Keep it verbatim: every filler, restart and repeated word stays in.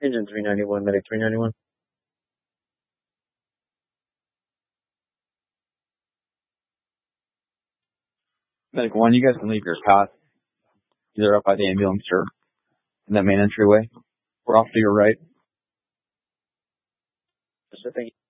Engine three ninety-one, medic three ninety-one. Medic one, you guys can leave your path either up by the ambulance or in that main entryway. We're off to your right. Yes, sir, thank you.